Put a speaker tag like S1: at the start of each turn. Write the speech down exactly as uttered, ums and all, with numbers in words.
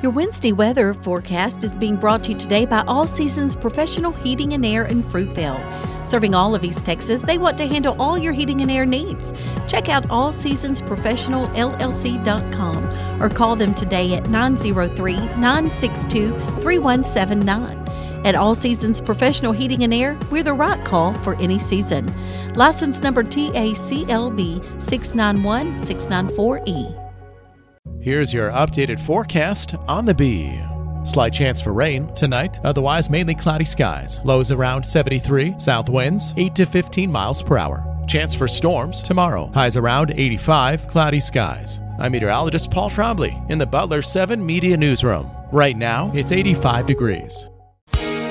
S1: Your Wednesday weather forecast is being brought to you today by All Seasons Professional Heating and Air in Fruitvale. Serving all of East Texas, they want to handle all your heating and air needs. Check out all seasons professional L L C dot com or call them today at nine oh three, nine six two, three one seven nine. At All Seasons Professional Heating and Air, we're the right call for any season. License number T A C L B six nine one six nine four E.
S2: Here's your updated forecast on the Bee. Slight chance for rain tonight, otherwise mainly cloudy skies. Lows around seventy-three, south winds eight to fifteen miles per hour. Chance for storms tomorrow, highs around eighty-five, cloudy skies. I'm meteorologist Paul Trombley in the Butler seven Media Newsroom. Right now, it's eighty-five degrees.